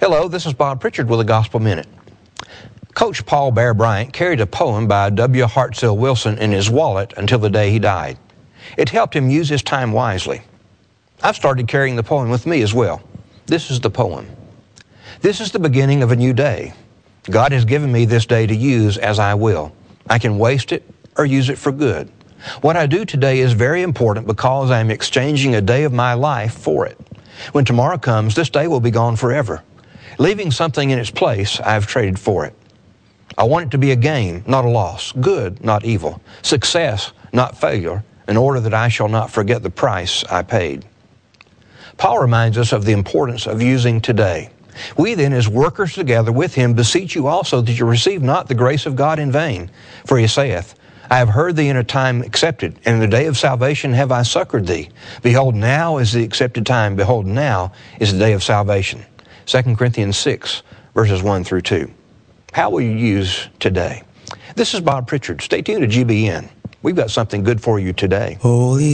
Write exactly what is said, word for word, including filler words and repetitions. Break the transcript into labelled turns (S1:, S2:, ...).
S1: Hello, this is Bob Pritchard with a Gospel Minute. Coach Paul Bear Bryant carried a poem by W. Hartzell Wilson in his wallet until the day he died. It helped him use his time wisely. I've started carrying the poem with me as well. This is the poem. This is the beginning of a new day. God has given me this day to use as I will. I can waste it or use it for good. What I do today is very important because I am exchanging a day of my life for it. When tomorrow comes, this day will be gone forever. Leaving something in its place, I have traded for it. I want it to be a gain, not a loss, good, not evil, success, not failure, in order that I shall not forget the price I paid. Paul reminds us of the importance of using today. We then, as workers together with him, beseech you also that you receive not the grace of God in vain. For he saith, I have heard thee in a time accepted, and in the day of salvation have I succored thee. Behold, now is the accepted time. Behold, now is the day of salvation. Second Corinthians six, verses one through two. How will you use today? This is Bob Pritchard. Stay tuned to G B N. We've got something good for you today.
S2: Holy